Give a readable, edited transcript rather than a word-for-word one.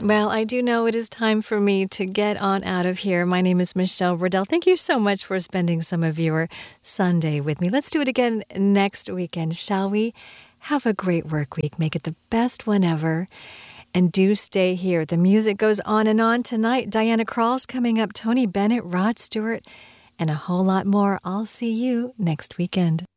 Well, I do know it is time for me to get on out of here. My name is Michelle Riddell. Thank you so much for spending some of your Sunday with me. Let's do it again next weekend, shall we? Have a great work week. Make it the best one ever. And do stay here. The music goes on and on tonight. Diana Krall's coming up, Tony Bennett, Rod Stewart, and a whole lot more. I'll see you next weekend.